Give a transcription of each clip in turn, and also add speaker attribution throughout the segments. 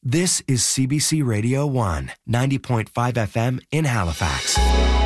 Speaker 1: This is CBC Radio 1, 90.5 FM in Halifax.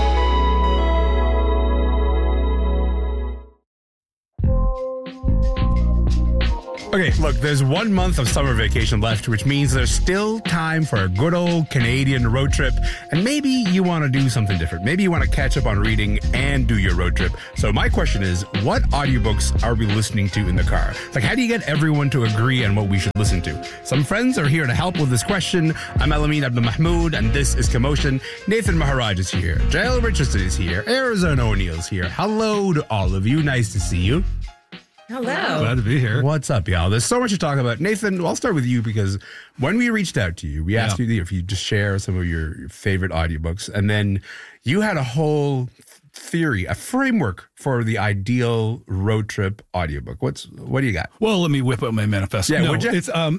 Speaker 2: Okay, look, there's 1 month of summer vacation left, which means there's still time for a good old Canadian road trip. And maybe you want to do something different. Maybe you want to catch up on reading and do your road trip. So my question is, what audiobooks are we listening to in the car? Like, how do you get everyone to agree on what we should listen to? Some friends are here to help with this question. I'm Alameen Abdul Mahmoud, and this is Commotion. Nathan Maharaj is here. Jael Richardson is here. Arizona O'Neill's here. Hello to all of you. Nice to see you.
Speaker 3: Hello.
Speaker 4: Glad to be here.
Speaker 2: What's up, y'all? There's so much to talk about. Nathan, I'll start with you because when we reached out to you, we asked you if you just share some of your favorite audiobooks, and then you had a whole theory, a framework for the ideal road trip audiobook. What do you got?
Speaker 4: Well, let me whip out my manifesto.
Speaker 2: Yeah, would you?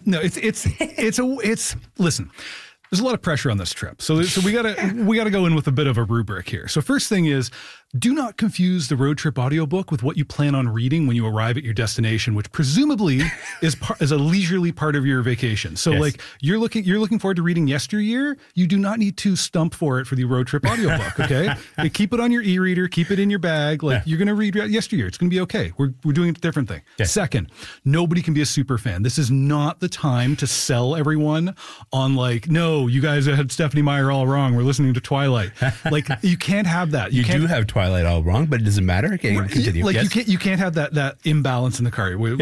Speaker 4: It's listen. There's a lot of pressure on this trip. So we gotta go in with a bit of a rubric here. So first thing is, do not confuse the road trip audiobook with what you plan on reading when you arrive at your destination, which presumably is a leisurely part of your vacation. So like you're looking forward to reading Yesteryear, you do not need to stump for it for the road trip audiobook, okay? Keep it on your e-reader, keep it in your bag. Like you're going to read Yesteryear. It's going to be okay. We're doing a different thing. Yeah. Second, nobody can be a super fan. This is not the time to sell everyone on like, no, you guys had Stephenie Meyer all wrong. We're listening to Twilight. Like you can't have that.
Speaker 2: You do have Twilight all wrong, but it doesn't matter. Okay, continue.
Speaker 4: Like you can't have that imbalance in the car where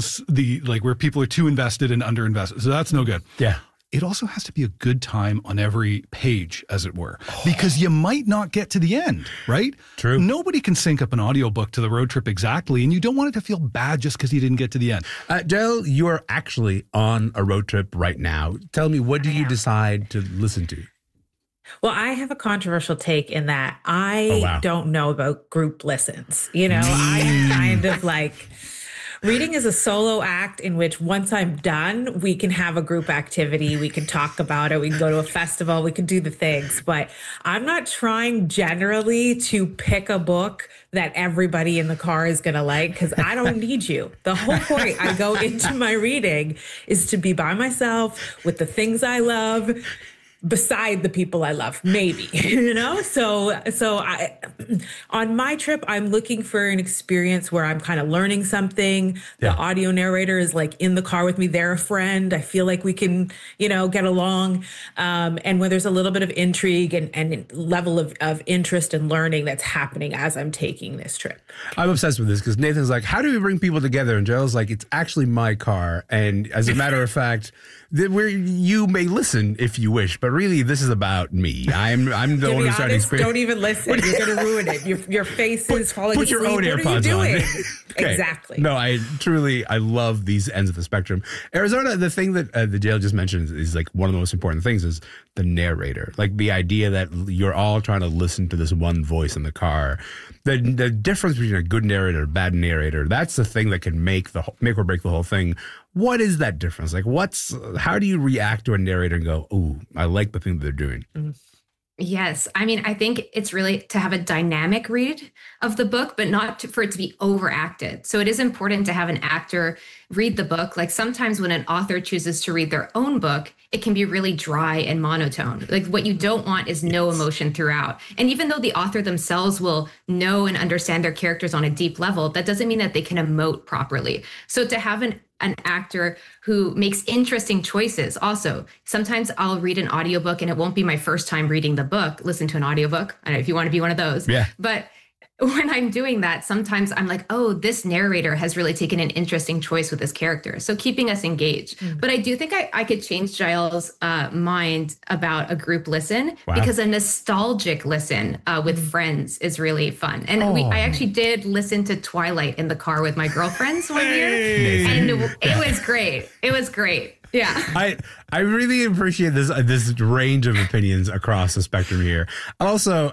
Speaker 4: where people are too invested and underinvested. So that's no good.
Speaker 2: Yeah.
Speaker 4: It also has to be a good time on every page, as it were, because you might not get to the end, right?
Speaker 2: True.
Speaker 4: Nobody can sync up an audiobook to the road trip exactly, and you don't want it to feel bad just because you didn't get to the end.
Speaker 2: Jael, you are actually on a road trip right now. Tell me, what do you decide to listen to?
Speaker 3: Well, I have a controversial take in that I don't know about group listens. You know, I'm kind of like, reading is a solo act in which once I'm done, we can have a group activity. We can talk about it. We can go to a festival. We can do the things. But I'm not trying generally to pick a book that everybody in the car is going to like, because I don't need you. The whole point I go into my reading is to be by myself with the things I love, beside the people I love, maybe, you know? So I, on my trip, I'm looking for an experience where I'm kind of learning something. The audio narrator is like in the car with me. They're a friend. I feel like we can, get along. And when there's a little bit of intrigue and level of interest and learning that's happening as I'm taking this trip.
Speaker 2: I'm obsessed with this because Nathan's like, how do we bring people together? And Jael's like, it's actually my car. And as a matter of fact, where you may listen if you wish, but really this is about me. I'm the one who's starting to
Speaker 3: don't even listen. You're going to ruin it. Your face is falling
Speaker 2: asleep. Put your own AirPods
Speaker 3: on. What are you doing?
Speaker 2: Okay.
Speaker 3: Exactly.
Speaker 2: No, I love these ends of the spectrum. Arizona, the thing that the Jael just mentioned is like one of the most important things is the narrator. Like the idea that you're all trying to listen to this one voice in the car. The difference between a good narrator and a bad narrator, that's the thing that can make or break the whole thing. What is that difference? Like how do you react to a narrator and go, ooh, I like the thing that they're doing?
Speaker 5: Yes. I mean, I think it's really to have a dynamic read of the book, but not for it to be overacted. So it is important to have an actor read the book. Like sometimes when an author chooses to read their own book, it can be really dry and monotone. Like what you don't want is no emotion throughout. And even though the author themselves will know and understand their characters on a deep level, that doesn't mean that they can emote properly. So to have an actor who makes interesting choices. Also, sometimes I'll read an audiobook and it won't be my first time reading the book. Listen to an audiobook. I don't know if you want to be one of those.
Speaker 2: Yeah.
Speaker 5: But when I'm doing that, sometimes I'm like, oh, this narrator has really taken an interesting choice with this character. So keeping us engaged. Mm-hmm. But I do think I could change Jael's mind about a group listen because a nostalgic listen with friends is really fun. And I actually did listen to Twilight in the car with my girlfriends one year. And it was great. It was great. Yeah.
Speaker 2: I really appreciate this range of opinions across the spectrum here. Also,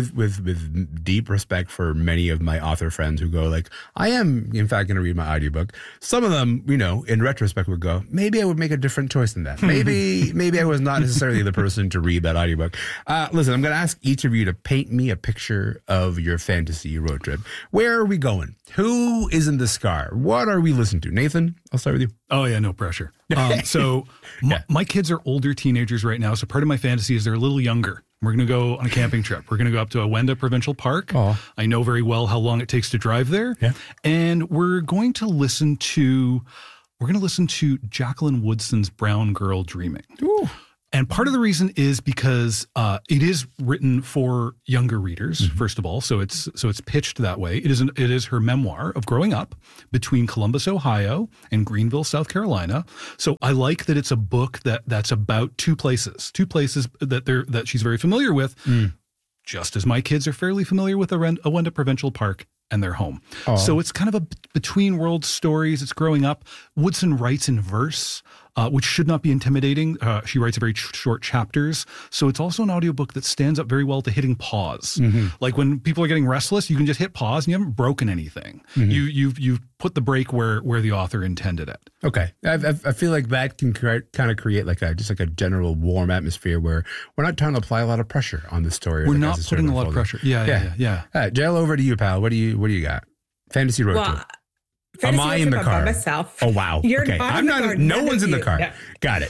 Speaker 2: with deep respect for many of my author friends who go like, I am in fact going to read my audiobook. Some of them, in retrospect would go, maybe I would make a different choice than that. Maybe I was not necessarily the person to read that audiobook. Listen, I'm going to ask each of you to paint me a picture of your fantasy road trip. Where are we going? Who is in this car? What are we listening to? Nathan, I'll start with you.
Speaker 4: Oh yeah, no pressure. So my kids are older teenagers right now. So part of my fantasy is they're a little younger. We're going to go on a camping trip. We're going to go up to Awenda Provincial Park. Oh. I know very well how long it takes to drive there. Yeah. And we're going to listen to Jacqueline Woodson's Brown Girl Dreaming. Ooh. And part of the reason is because it is written for younger readers, first of all. So it's pitched that way. It is her memoir of growing up between Columbus, Ohio, and Greenville, South Carolina. So I like that it's a book that's about two places that she's very familiar with, just as my kids are fairly familiar with Awenda Provincial Park and their home. Oh. So it's kind of a between world stories. It's growing up. Woodson writes in verse, which should not be intimidating. She writes very short chapters. So it's also an audiobook that stands up very well to hitting pause. Mm-hmm. Like when people are getting restless, you can just hit pause and you haven't broken anything. Mm-hmm. You've put the break where the author intended it.
Speaker 2: Okay. I feel like that can kind of create just a general warm atmosphere where we're not trying to apply a lot of pressure on the story.
Speaker 4: We're not putting a lot of pressure. Yeah.
Speaker 2: All right, Jill, over to you, pal. What do you got? Fantasy road trip. Am I in the car?
Speaker 3: By myself.
Speaker 2: Oh, wow.
Speaker 3: You're
Speaker 2: okay.
Speaker 3: not
Speaker 2: I'm not. No one's in the car. Yeah. Got it.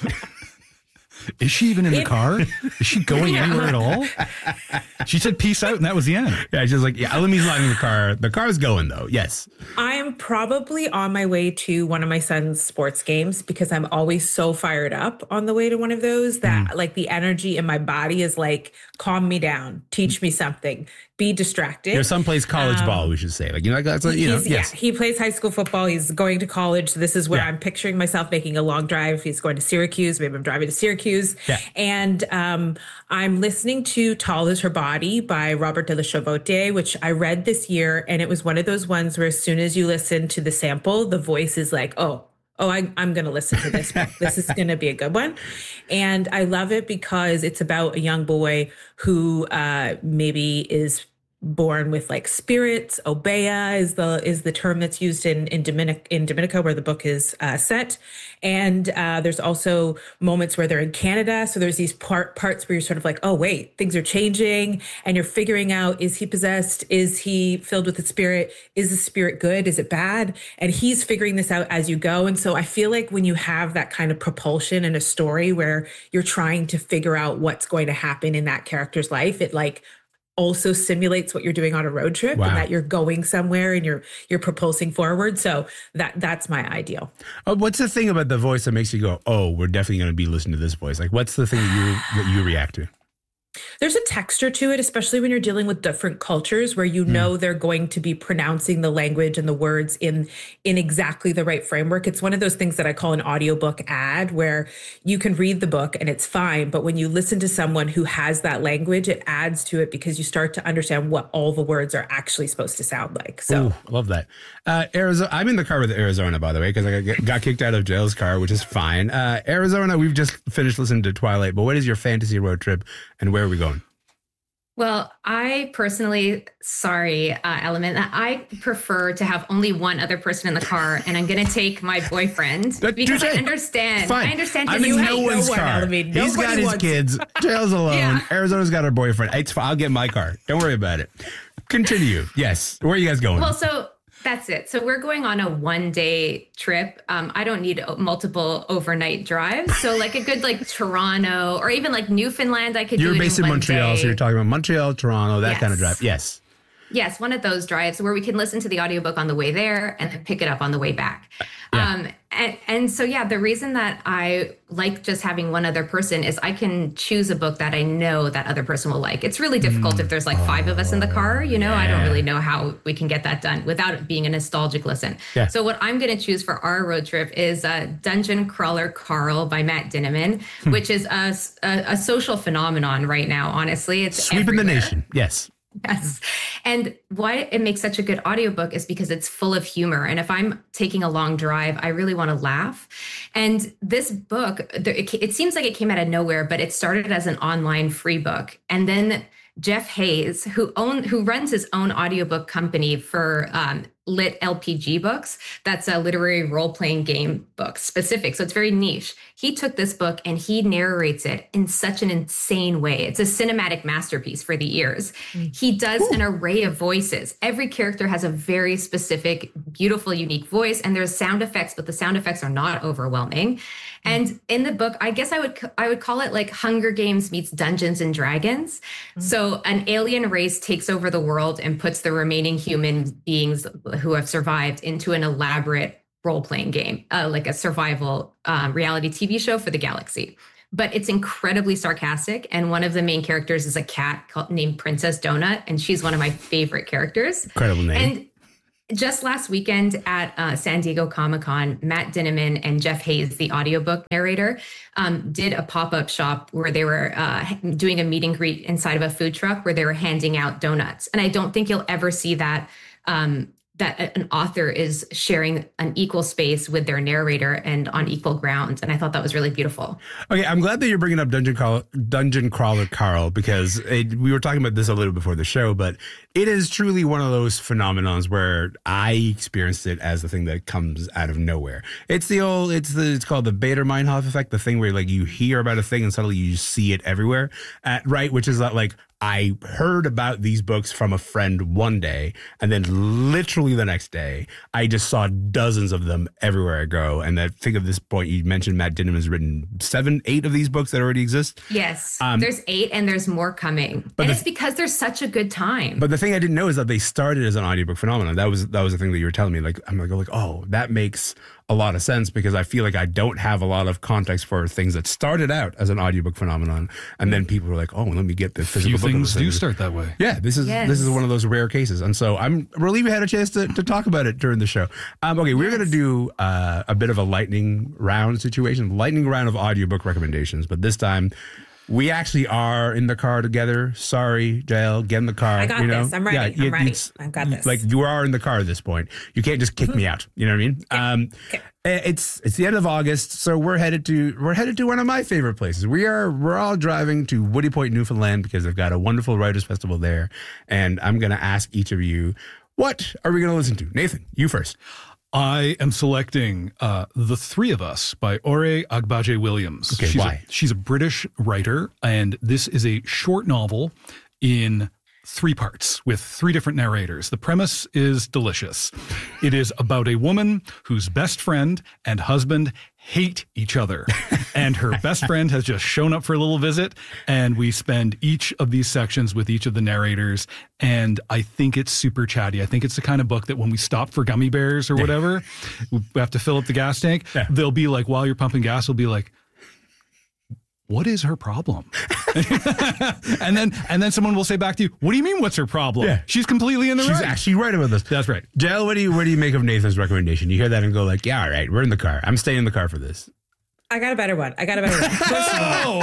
Speaker 4: Is she even in the car? Is she going anywhere at all? She said peace out and that was the end.
Speaker 2: Yeah, she's like, Elamy's not in the car. The car's going though. Yes.
Speaker 3: I am probably on my way to one of my son's sports games because I'm always so fired up on the way to one of those that like the energy in my body is like, calm me down, teach me something, be distracted.
Speaker 2: There's someplace college ball, we should say. Yes.
Speaker 3: He plays high school football. He's going to college. So this is where I'm picturing myself making a long drive. He's going to Syracuse. Maybe I'm driving to Syracuse. Yeah. And I'm listening to Tall is Her Body by Robert de la Chavotier, which I read this year. And it was one of those ones where as soon as you listen to the sample, the voice is like, I'm going to listen to this book. This is going to be a good one. And I love it because it's about a young boy who maybe is born with like spirits. Obeah is the term that's used in Dominica where the book is set. And there's also moments where they're in Canada. So there's these parts where you're sort of like, oh, wait, things are changing. And you're figuring out, is he possessed? Is he filled with the spirit? Is the spirit good? Is it bad? And he's figuring this out as you go. And so I feel like when you have that kind of propulsion in a story where you're trying to figure out what's going to happen in that character's life, it like also simulates what you're doing on a road trip and that you're going somewhere and you're propulsing forward. So that's my ideal.
Speaker 2: What's the thing about the voice that makes you go, oh, we're definitely going to be listening to this voice? Like, what's the thing that you react to?
Speaker 3: There's a texture to it, especially when you're dealing with different cultures where you know they're going to be pronouncing the language and the words in exactly the right framework. It's one of those things that I call an audiobook ad where you can read the book and it's fine. But when you listen to someone who has that language, it adds to it because you start to understand what all the words are actually supposed to sound like. So
Speaker 2: ooh, love that. Arizona. I'm in the car with Arizona, by the way, because I got kicked out of Jail's car, which is fine. Arizona, we've just finished listening to Twilight, but what is your fantasy road trip and where are we going?
Speaker 5: Well, I personally, Element, I prefer to have only one other person in the car, and I'm going to take my boyfriend because I understand.
Speaker 2: Fine.
Speaker 5: I understand.
Speaker 2: I'm in no one's car. He's got his kids. Jail's alone. Yeah. Arizona's got her boyfriend. It's fine. I'll get my car. Don't worry about it. Continue. Yes. Where are you guys going?
Speaker 5: Well, so that's it. So we're going on a 1-day trip. I don't need multiple overnight drives. So like a good Toronto or even like Newfoundland, I could do.
Speaker 2: You're based in Montreal, so you're talking about Montreal, Toronto, that kind of drive. Yes.
Speaker 5: Yes, one of those drives where we can listen to the audiobook on the way there and then pick it up on the way back. Yeah. And so, the reason that I like just having one other person is I can choose a book that I know that other person will like. It's really difficult if there's like 5 of us in the car, I don't really know how we can get that done without it being a nostalgic listen. Yeah. So what I'm going to choose for our road trip is Dungeon Crawler Carl by Matt Dinniman, which is a social phenomenon right now, honestly. It's
Speaker 2: sweeping everywhere. The nation. Yes.
Speaker 5: Yes. And why it makes such a good audiobook is because it's full of humor. And if I'm taking a long drive, I really want to laugh. And this book, it seems like it came out of nowhere, but it started as an online free book. And then Jeff Hayes, who runs his own audiobook company for lit LPG books. That's a literary role-playing game book specific. So it's very niche. He took this book and he narrates it in such an insane way. It's a cinematic masterpiece for the ears. He does an array of voices. Every character has a very specific, beautiful, unique voice, and there's sound effects, but the sound effects are not overwhelming. And in the book, I guess I would call it like Hunger Games meets Dungeons and Dragons. So an alien race takes over the world and puts the remaining human beings who have survived into an elaborate role-playing game, like a survival reality TV show for the galaxy. But it's incredibly sarcastic. And one of the main characters is a cat named Princess Donut. And she's one of my favorite characters.
Speaker 2: Incredible name.
Speaker 5: And just last weekend at San Diego Comic-Con, Matt Dinneman and Jeff Hayes, the audiobook narrator, did a pop-up shop where they were doing a meet and greet inside of a food truck where they were handing out donuts. And I don't think you'll ever see that that an author is sharing an equal space with their narrator and on equal ground. And I thought that was really beautiful.
Speaker 2: Okay, I'm glad that you're bringing up Dungeon Crawler Carl, because we were talking about this a little before the show, but it is truly one of those phenomenons where I experienced it as the thing that comes out of nowhere. It's called the Bader-Meinhof effect, the thing where like you hear about a thing and suddenly you see it everywhere, right? Which is that like, I heard about these books from a friend one day, and then literally the next day, I just saw dozens of them everywhere I go. And I think at this point, you mentioned Matt Dinneman has written 7, 8 of these books that already exist.
Speaker 5: Yes, there's 8 and there's more coming. And it's because there's such a good time.
Speaker 2: But the thing I didn't know is that they started as an audiobook phenomenon. That was the thing that you were telling me. Like, I'm like, oh, that makes a lot of sense, because I feel like I don't have a lot of context for things that started out as an audiobook phenomenon, and then people were like, oh, let me get the physical book.
Speaker 4: Things do start that way.
Speaker 2: Yeah, this is one of those rare cases, and so I'm relieved we had a chance to talk about it during the show. Okay, we're going to do a bit of a lightning round of audiobook recommendations, but this time we actually are in the car together. Sorry, Jael, get in the car.
Speaker 3: I got this. I'm ready. I'm ready. I've got this.
Speaker 2: Like, you are in the car at this point. You can't just kick me out. You know what I mean?
Speaker 3: Okay.
Speaker 2: It's the end of August, so we're headed to one of my favorite places. We're all driving to Woody Point, Newfoundland, because they've got a wonderful writers festival there. And I'm going to ask each of you, what are we going to listen to? Nathan, you first.
Speaker 4: I am selecting The Three of Us by Ore Agbaje Williams.
Speaker 2: Okay, why?
Speaker 4: She's a British writer, and this is a short novel in 3 parts with 3 different narrators. The premise is delicious. It is about a woman whose best friend and husband hate each other. And her best friend has just shown up for a little visit, and we spend each of these sections with each of the narrators. And I think it's super chatty. I think it's the kind of book that when we stop for gummy bears or whatever, we have to fill up the gas tank. Yeah. They'll be like, while you're pumping gas, we'll be like, what is her problem? and then someone will say back to you, what do you mean, what's her problem? Yeah. She's completely in the right.
Speaker 2: She's actually right about this.
Speaker 4: That's right.
Speaker 2: Jael, what do you make of Nathan's recommendation? You hear that and go like, yeah, all right, we're in the car. I'm staying in the car for this.
Speaker 3: I got a better one. First of all,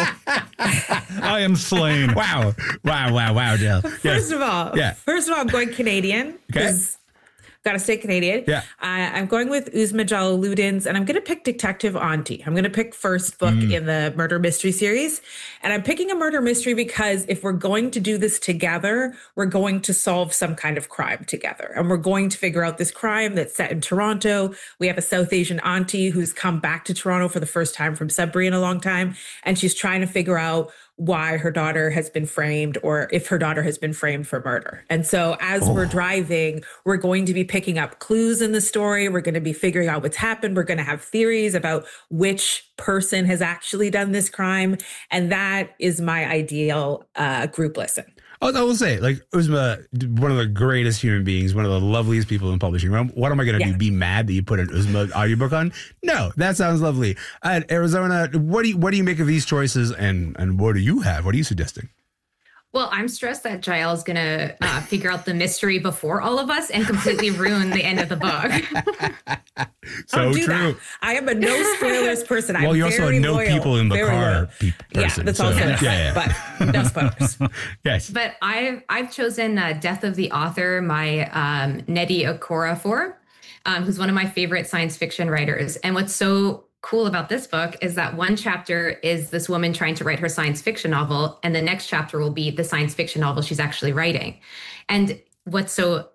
Speaker 4: I am slain.
Speaker 2: Wow, Jael.
Speaker 3: First of all, I'm going Canadian.
Speaker 2: Okay.
Speaker 3: Got to stay Canadian.
Speaker 2: Yeah.
Speaker 3: I'm going with Uzma Jalaluddin's, and I'm going to pick Detective Auntie. I'm going to pick first book in the murder mystery series. And I'm picking a murder mystery because if we're going to do this together, we're going to solve some kind of crime together. And we're going to figure out this crime that's set in Toronto. We have a South Asian auntie who's come back to Toronto for the first time from Sudbury in a long time. And she's trying to figure out why her daughter has been framed, or if her daughter has been framed for murder. And so as we're driving, we're going to be picking up clues in the story. We're going to be figuring out what's happened. We're going to have theories about which person has actually done this crime. And that is my ideal group listen.
Speaker 2: I will say, like, Uzma, one of the greatest human beings, one of the loveliest people in publishing. What am I going to do? Be mad that you put an Uzma audiobook on? No, that sounds lovely. Arizona, what do you make of these choices, and what do you have? What are you suggesting?
Speaker 5: Well, I'm stressed that Jael is going to figure out the mystery before all of us and completely ruin the end of the book.
Speaker 2: So true.
Speaker 3: That. I am a no spoilers person.
Speaker 2: Well, you also know
Speaker 3: loyal,
Speaker 2: people in the car person.
Speaker 3: Yeah, that's also but no spoilers.
Speaker 2: Yes.
Speaker 5: But I've chosen Death of the Author, my Nnedi Okorafor, who's one of my favorite science fiction writers. And what's so cool about this book is that one chapter is this woman trying to write her science fiction novel, and the next chapter will be the science fiction novel she's actually writing. And what's so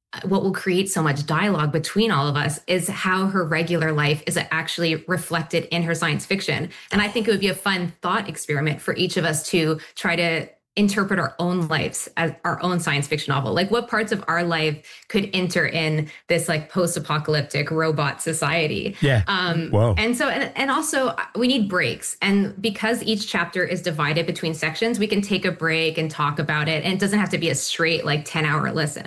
Speaker 5: what will create so much dialogue between all of us is how her regular life is actually reflected in her science fiction. And I think it would be a fun thought experiment for each of us to try to interpret our own lives as our own science fiction novel. Like, what parts of our life could enter in this like post-apocalyptic robot society?
Speaker 2: Yeah. Whoa.
Speaker 5: And so, and also we need breaks. And because each chapter is divided between sections, we can take a break and talk about it. And it doesn't have to be a straight like 10-hour listen.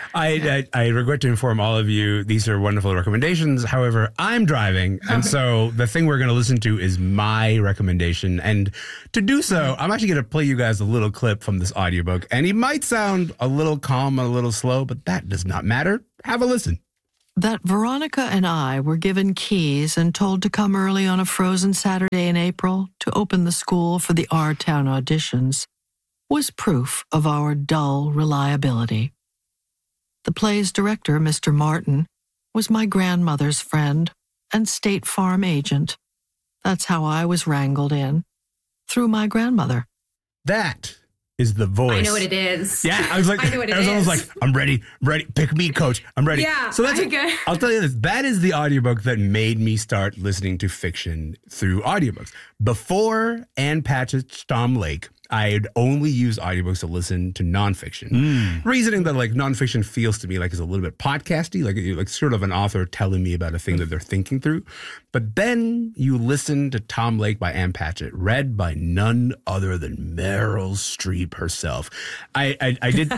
Speaker 2: I regret to inform all of you, these are wonderful recommendations. However, I'm driving. And so the thing we're going to listen to is my recommendation. And to do so, I'm actually going to play you guys a little clip from this audiobook. And he might sound a little calm and a little slow, but that does not matter. Have a listen.
Speaker 6: That Veronica and I were given keys and told to come early on a frozen Saturday in April to open the school for the R-Town auditions was proof of our dull reliability. The play's director, Mr. Martin, was my grandmother's friend and State Farm agent. That's how I was wrangled in, through my grandmother.
Speaker 2: That is the voice.
Speaker 5: I know what it is.
Speaker 2: Yeah, I was like, I was almost like, I'm ready, pick me, coach, I'm ready.
Speaker 5: Yeah,
Speaker 2: so that's I'll tell you this, that is the audiobook that made me start listening to fiction through audiobooks. Before Ann Patchett's Tom Lake, I had only used audiobooks to listen to nonfiction. Reasoning that like nonfiction feels to me like it's a little bit podcasty, like sort of an author telling me about a thing that they're thinking through. But then you listen to Tom Lake by Ann Patchett, read by none other than Meryl Streep herself. I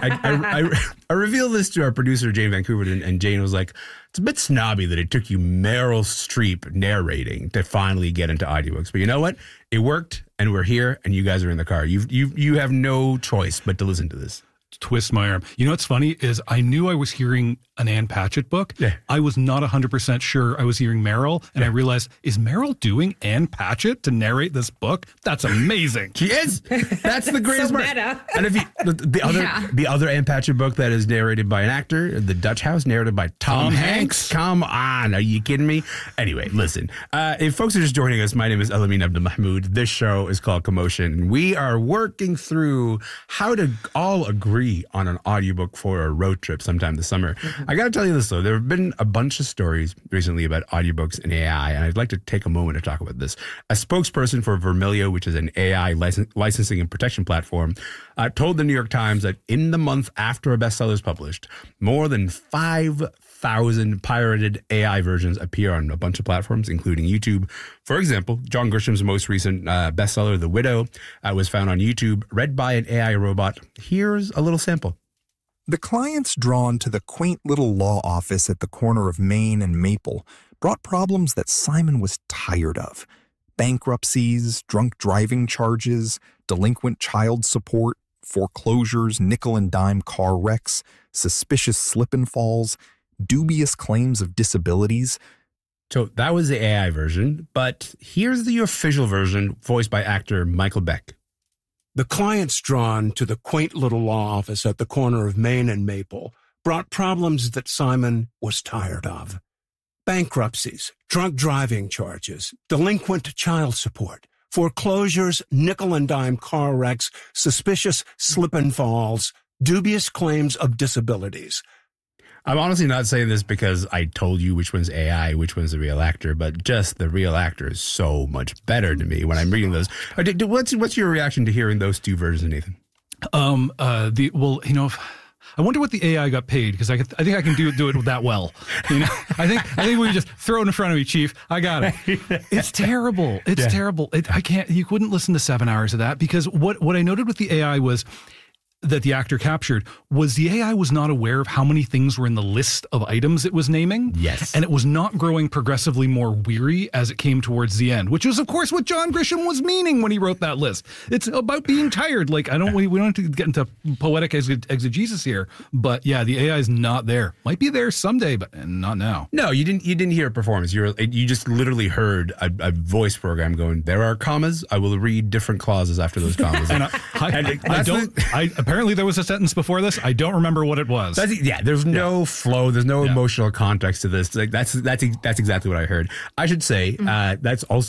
Speaker 2: revealed this to our producer, Jane Vancouver, and Jane was like, it's a bit snobby that it took you Meryl Streep narrating to finally get into audiobooks. But you know what? It worked, and we're here, and you guys are in the car. You have no choice but to listen to this.
Speaker 4: Twist my arm. You know what's funny is I knew I was hearing an Ann Patchett book. Yeah. I was not 100% sure I was hearing Meryl, and I realized, is Meryl doing Ann Patchett to narrate this book? That's amazing.
Speaker 2: She is. That's the greatest part.
Speaker 3: Meta.
Speaker 2: And if you the other Ann Patchett book that is narrated by an actor, The Dutch House, narrated by Tom Hanks. Come on, are you kidding me? Anyway, listen. If folks are just joining us, my name is Elamin Abdelmahmoud. This show is called Commotion. We are working through how to all agree on an audiobook for a road trip sometime this summer. I got to tell you this, though. There have been a bunch of stories recently about audiobooks and AI, and I'd like to take a moment to talk about this. A spokesperson for Vermilio, which is an AI licensing and protection platform, told the New York Times that in the month after a bestseller is published, more than 5,000 pirated AI versions appear on a bunch of platforms, including YouTube. For example, John Grisham's most recent bestseller, The Widow, was found on YouTube, read by an AI robot. Here's a little sample.
Speaker 7: The clients drawn to the quaint little law office at the corner of Main and Maple brought problems that Simon was tired of. Bankruptcies, drunk driving charges, delinquent child support, foreclosures, nickel and dime car wrecks, suspicious slip and falls, dubious claims of disabilities.
Speaker 2: So that was the AI version, but here's the official version voiced by actor Michael Beck.
Speaker 8: The clients drawn to the quaint little law office at the corner of Main and Maple brought problems that Simon was tired of. Bankruptcies, drunk driving charges, delinquent child support, foreclosures, nickel and dime car wrecks, suspicious slip and falls, dubious claims of disabilities.
Speaker 2: I'm honestly not saying this because I told you which one's AI, which one's the real actor, but just the real actor is so much better to me when I'm reading those. What's your reaction to hearing those two versions, Nathan?
Speaker 4: I wonder what the AI got paid, because I think I can do it that well. You know, I think we just throw it in front of me, Chief. I got it. It's terrible. It's terrible. I can't. You couldn't listen to 7 hours of that, because what I noted with the AI was that the actor captured was the AI was not aware of how many things were in the list of items it was naming.
Speaker 2: Yes.
Speaker 4: And it was not growing progressively more weary as it came towards the end, which is, of course, what John Grisham was meaning when he wrote that list. It's about being tired. Like, we don't have to get into poetic exegesis here, but yeah, the AI is not there. Might be there someday, but not now.
Speaker 2: No, you didn't hear a performance. You just literally heard a voice program going, there are commas. I will read different clauses after those commas.
Speaker 4: And apparently there was a sentence before this. I don't remember what it was.
Speaker 2: There's no flow. There's no emotional context to this. Like that's exactly what I heard. I should say that's also what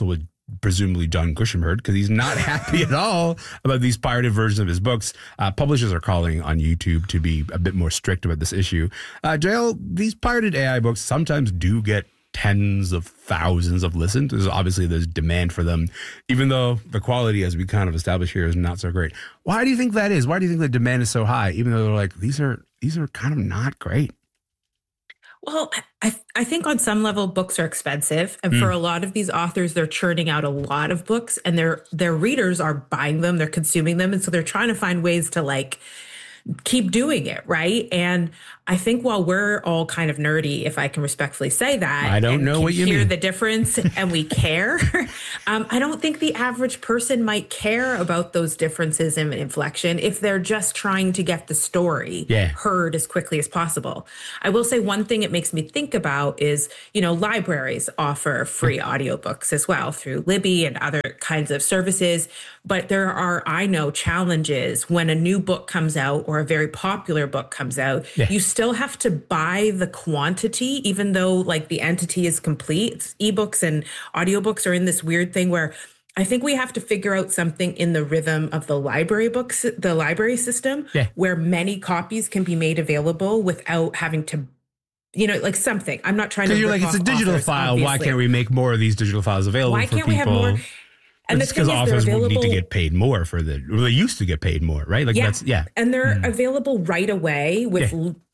Speaker 2: presumably John Grisham heard, because he's not happy at all about these pirated versions of his books. Publishers are calling on YouTube to be a bit more strict about this issue. Jael, these pirated AI books sometimes do get tens of thousands of listens. There's demand for them, even though the quality, as we kind of established here, is not so great. Why do you think that is? Why do you think the demand is so high, even though they're like, these are kind of not great?
Speaker 3: Well, I think on some level books are expensive, and for a lot of these authors, they're churning out a lot of books, and their readers are buying them, they're consuming them, and so they're trying to find ways to like keep doing it, right? And I think while we're all kind of nerdy, if I can respectfully say that,
Speaker 2: I don't know what you
Speaker 3: hear
Speaker 2: mean.
Speaker 3: The difference and we care. I don't think the average person might care about those differences in inflection if they're just trying to get the story heard as quickly as possible. I will say one thing it makes me think about is, libraries offer free audiobooks as well through Libby and other kinds of services. But there are, I know, challenges when a new book comes out or a very popular book comes out. You still have to buy the quantity, even though like the entity is complete. Ebooks and audiobooks are in this weird thing where I think we have to figure out something in the rhythm of the library books, the library system, where many copies can be made available without having to, like something. I'm not trying to.
Speaker 2: Because you're like, it's a digital
Speaker 3: authors,
Speaker 2: file.
Speaker 3: obviously.
Speaker 2: Why can't we make more of these digital files available for people?
Speaker 3: Why can't we have more? And
Speaker 2: it's because authors would need to get paid more they used to get paid more, right? Like
Speaker 3: and they're available right away with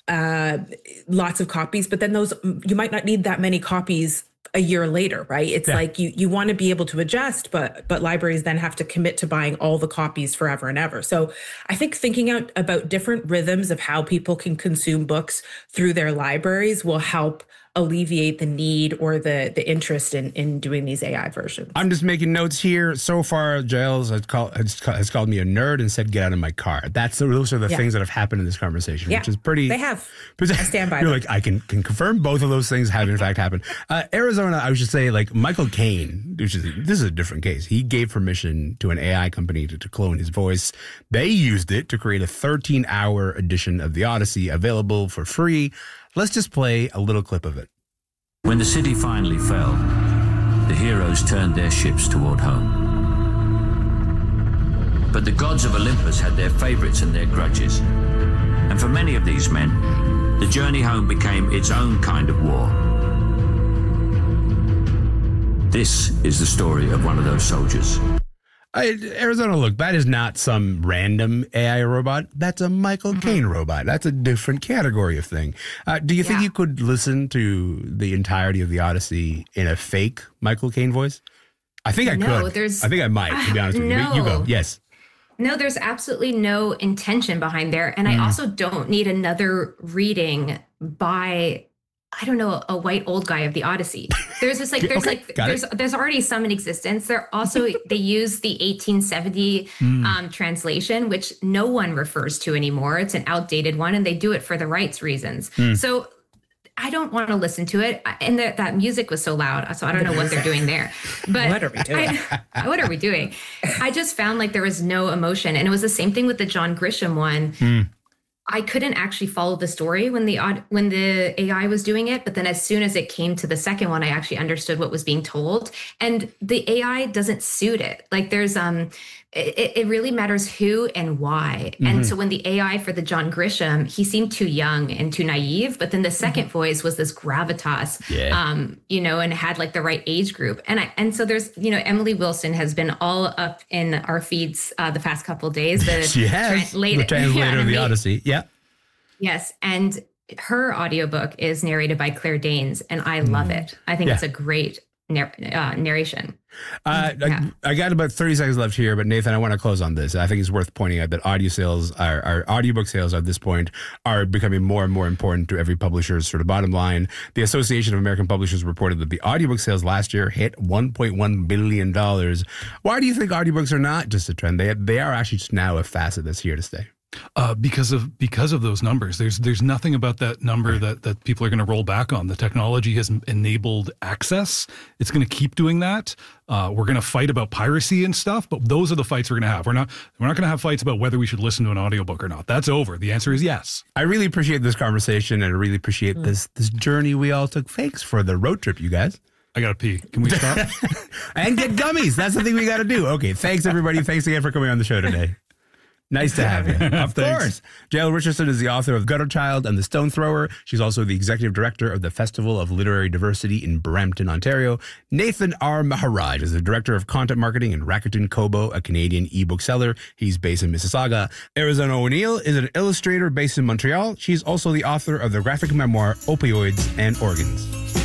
Speaker 3: lots of copies, but then those, you might not need that many copies a year later, right? It's like you want to be able to adjust, but libraries then have to commit to buying all the copies forever and ever. So I think thinking out about different rhythms of how people can consume books through their libraries will help alleviate the need or the interest in doing these AI versions.
Speaker 2: I'm just making notes here. So far, Jael has called me a nerd and said, "Get out of my car." Those are the things that have happened in this conversation, which is pretty.
Speaker 3: They have. I stand by.
Speaker 2: You're
Speaker 3: them.
Speaker 2: like, I can confirm both of those things have in fact happened. Arizona, I should say, like Michael Caine, this is a different case. He gave permission to an AI company to clone his voice. They used it to create a 13-hour edition of the Odyssey available for free. Let's just play a little clip of it.
Speaker 9: When the city finally fell, the heroes turned their ships toward home. But the gods of Olympus had their favorites and their grudges. And for many of these men, the journey home became its own kind of war. This is the story of one of those soldiers.
Speaker 2: Arizona, look, that is not some random AI robot. That's a Michael Caine robot. That's a different category of thing. Do you think you could listen to the entirety of the Odyssey in a fake Michael Caine voice? I think I could. I think I might, to be honest with you. You go. Yes.
Speaker 5: No, there's absolutely no intention behind there. And I also don't need another reading by, I don't know, a white old guy of the Odyssey. There's this there's already some in existence. They use the 1870 translation, which no one refers to anymore. It's an outdated one, and they do it for the rights reasons. So I don't want to listen to it. And that music was so loud, so I don't know what they're doing there. But
Speaker 3: what are we doing?
Speaker 5: What are we doing? I just found like there was no emotion, and it was the same thing with the John Grisham one. I couldn't actually follow the story when the AI was doing it, but then as soon as it came to the second one, I actually understood what was being told, and the AI doesn't suit it. Like there's it really matters who and why. And so when the AI for the John Grisham, he seemed too young and too naive, but then the second voice was this gravitas, and had like the right age group. And so there's, Emily Wilson has been all up in our feeds the past couple of days.
Speaker 2: She has the translator of the Odyssey. Yeah.
Speaker 5: Yes. And her audiobook is narrated by Claire Danes, and I love it. I think it's a great narration.
Speaker 2: I got about 30 seconds left here, but Nathan, I want to close on this. I think it's worth pointing out that our audiobook sales at this point are becoming more and more important to every publisher's sort of bottom line. The Association of American Publishers reported that the audiobook sales last year hit $1.1 billion. Why do you think audiobooks are not just a trend? They are actually just now a facet that's here to stay.
Speaker 4: Because of those numbers. There's nothing about that number that people are going to roll back on. The technology has enabled access. It's going to keep doing that. We're going to fight about piracy and stuff, but those are the fights we're going to have. We're not going to have fights about whether we should listen to an audiobook or not. That's over. The answer is yes.
Speaker 2: I really appreciate this conversation, and I really appreciate this journey we all took. Thanks for the road trip, you guys.
Speaker 4: I got to pee. Can we stop?
Speaker 2: And get gummies. That's the thing we got to do. Okay. Thanks, everybody. Thanks again for coming on the show today. Nice to have you. Of course. Jael Richardson is the author of Gutter Child and the Stone Thrower. She's also the executive director of the Festival of Literary Diversity in Brampton, Ontario. Nathan R. Maharaj is the director of content marketing in Rakuten Kobo, a Canadian ebook seller. He's based in Mississauga. Arizona O'Neill is an illustrator based in Montreal. She's also the author of the graphic memoir Opioids and Organs.